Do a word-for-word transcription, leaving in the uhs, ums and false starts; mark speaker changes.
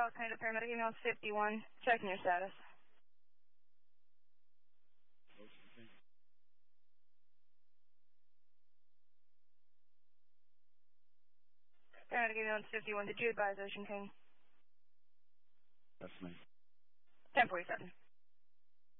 Speaker 1: Dallas County Paramedic Ambulance fifty-one, checking your status. Paramedic Ambulance fifty-one, did you advise Ocean King?
Speaker 2: That's me.
Speaker 1: ten forty-seven.